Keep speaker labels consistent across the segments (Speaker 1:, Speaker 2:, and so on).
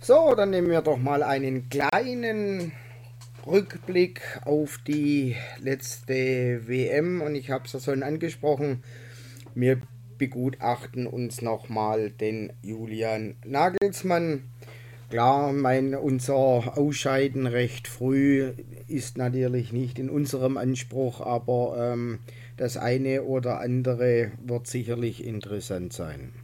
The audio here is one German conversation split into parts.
Speaker 1: So, dann nehmen wir doch mal einen kleinen Rückblick auf die letzte WM und ich habe es ja schon angesprochen, wir begutachten uns nochmal den Julian Nagelsmann. Klar, unser Ausscheiden recht früh ist natürlich nicht in unserem Anspruch, aber das eine oder andere wird sicherlich interessant sein.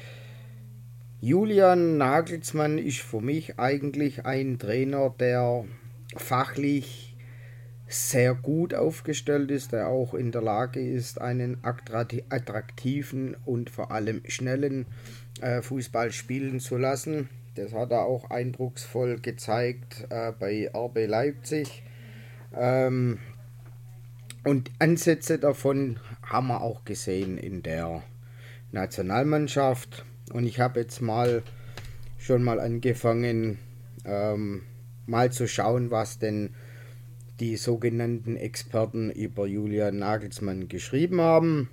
Speaker 1: Julian Nagelsmann ist für mich eigentlich ein Trainer, der fachlich sehr gut aufgestellt ist, der auch in der Lage ist, einen attraktiven und vor allem schnellen Fußball spielen zu lassen. Das hat er auch eindrucksvoll gezeigt bei RB Leipzig. Ähm, und Ansätze davon haben wir auch gesehen in der Nationalmannschaft. Und ich habe jetzt schon mal angefangen, mal zu schauen, was denn die sogenannten Experten über Julian Nagelsmann geschrieben haben.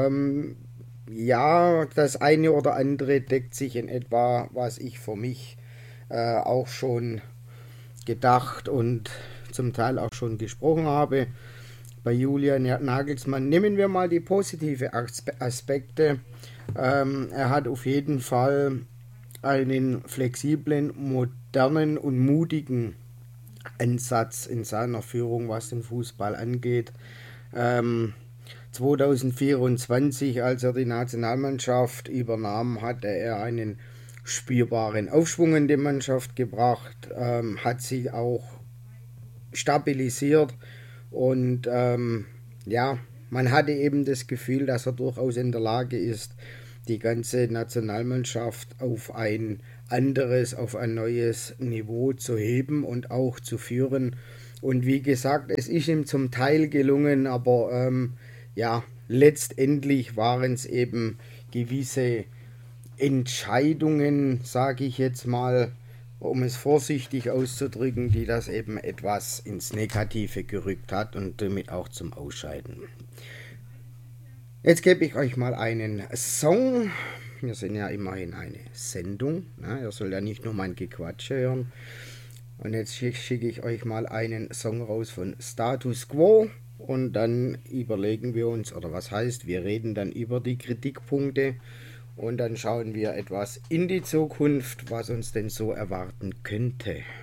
Speaker 1: Ja, das eine oder andere deckt sich in etwa, was ich für mich auch schon gedacht und zum Teil auch schon gesprochen habe. Bei Julian Nagelsmann nehmen wir mal die positiven Aspekte. Er hat auf jeden Fall einen flexiblen, modernen und mutigen Ansatz in seiner Führung, was den Fußball angeht. 2024, als er die Nationalmannschaft übernahm, hatte er einen spürbaren Aufschwung in die Mannschaft gebracht, hat sie auch stabilisiert und ja, man hatte eben das Gefühl, dass er durchaus in der Lage ist, die ganze Nationalmannschaft auf ein anderes, auf ein neues Niveau zu heben und auch zu führen. Und wie gesagt, es ist ihm zum Teil gelungen, aber ja, letztendlich waren es eben gewisse Entscheidungen, sage ich jetzt mal, um es vorsichtig auszudrücken, die das eben etwas ins Negative gerückt hat und damit auch zum Ausscheiden. Jetzt gebe ich euch mal einen Song. Wir sind ja immerhin eine Sendung. Ne? Ihr sollt ja nicht nur mein Gequatsche hören. Und jetzt schicke ich euch mal einen Song raus von Status Quo. Und dann überlegen wir uns, oder was heißt, wir reden dann über die Kritikpunkte. Und dann schauen wir etwas in die Zukunft, was uns denn so erwarten könnte.